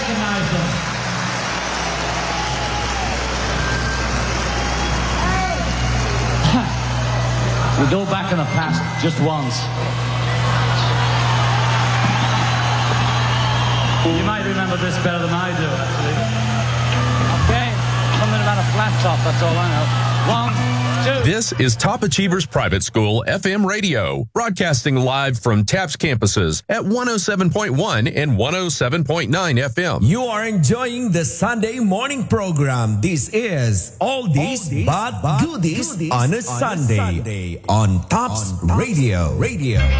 recognize them. We go back in the past just once. You might remember this better than I do, actually. Okay, something about a flat top, that's all I know. 1, 2. This is Top Achievers Private School FM radio, broadcasting live from TAPS campuses at 107.1 and 107.9 FM. You are enjoying the Sunday morning program. This is Oldies but Goodies on a Sunday on TAPS Radio.